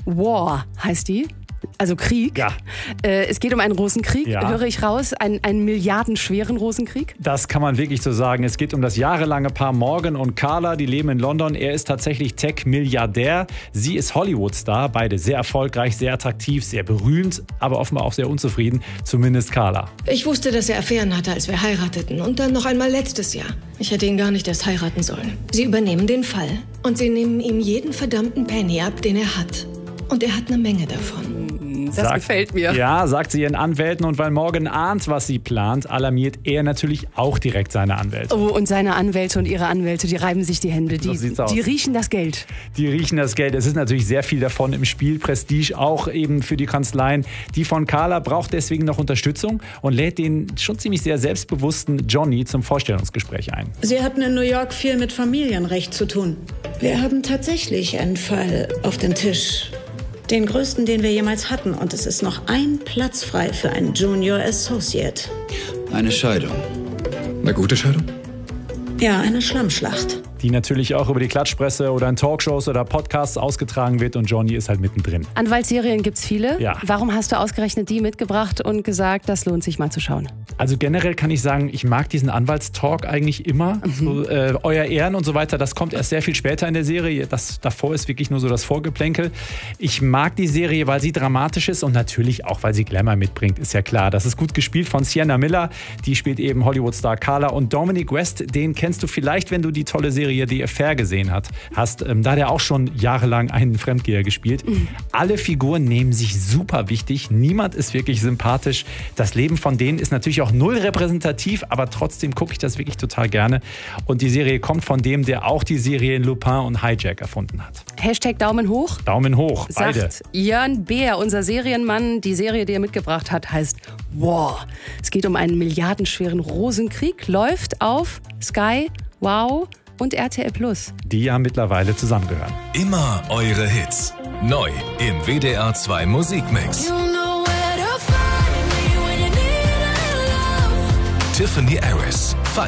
War heißt die. Also Krieg. Ja. Es geht um einen Rosenkrieg, höre ich raus. Einen milliardenschweren Rosenkrieg. Das kann man wirklich so sagen. Es geht um das jahrelange Paar Morgan und Carla. Die leben in London. Er ist tatsächlich Tech-Milliardär. Sie ist Hollywood-Star. Beide sehr erfolgreich, sehr attraktiv, sehr berühmt, aber offenbar auch sehr unzufrieden. Zumindest Carla. Ich wusste, dass er Affären hatte, als wir heirateten. Und dann noch einmal letztes Jahr. Ich hätte ihn gar nicht erst heiraten sollen. Sie übernehmen den Fall. Und sie nehmen ihm jeden verdammten Penny ab, den er hat. Und er hat eine Menge davon. Das gefällt mir. Ja, sagt sie ihren Anwälten. Und weil Morgan ahnt, was sie plant, alarmiert er natürlich auch direkt seine Anwälte. Oh, und seine Anwälte und ihre Anwälte, die reiben sich die Hände. Die riechen das Geld. Die riechen das Geld. Es ist natürlich sehr viel davon im Spiel. Prestige auch eben für die Kanzleien. Die von Carla braucht deswegen noch Unterstützung und lädt den schon ziemlich sehr selbstbewussten Johnny zum Vorstellungsgespräch ein. Sie hatten in New York viel mit Familienrecht zu tun. Wir haben tatsächlich einen Fall auf dem Tisch. Den größten, den wir jemals hatten. Und es ist noch ein Platz frei für einen Junior Associate. Eine Scheidung. Eine gute Scheidung? Ja, eine Schlammschlacht. Die natürlich auch über die Klatschpresse oder in Talkshows oder Podcasts ausgetragen wird und Johnny ist halt mittendrin. Anwaltsserien gibt's viele. Ja. Warum hast du ausgerechnet die mitgebracht und gesagt, das lohnt sich mal zu schauen? Also generell kann ich sagen, ich mag diesen Anwaltstalk eigentlich immer. So, Euer Ehren und so weiter, das kommt erst sehr viel später in der Serie. Das davor ist wirklich nur so das Vorgeplänkel. Ich mag die Serie, weil sie dramatisch ist und natürlich auch, weil sie Glamour mitbringt, ist ja klar. Das ist gut gespielt von Sienna Miller, die spielt eben Hollywood-Star Carla und Dominic West, den kennst du vielleicht, wenn du die tolle Serie The Affair gesehen hast. Da hat er auch schon jahrelang einen Fremdgeher gespielt. Alle Figuren nehmen sich super wichtig. Niemand ist wirklich sympathisch. Das Leben von denen ist natürlich auch null repräsentativ, aber trotzdem gucke ich das wirklich total gerne. Und die Serie kommt von dem, der auch die Serien Lupin und Hijack erfunden hat. Hashtag Daumen hoch. Daumen hoch, beide. Sagt Jörn Beer, unser Serienmann. Die Serie, die er mitgebracht hat, heißt War. Es geht um einen milliardenschweren Rosenkrieg. Läuft auf Sky, Wow und RTL+. Die ja mittlerweile zusammengehören. Immer eure Hits. Neu im WDR 2 Musikmix. Tiffany Harris.